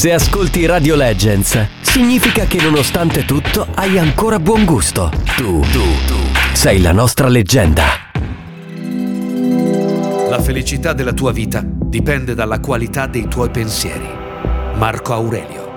Se ascolti Radio Legends, significa che nonostante tutto hai ancora buon gusto. Tu sei la nostra leggenda. La felicità della tua vita dipende dalla qualità dei tuoi pensieri. Marco Aurelio.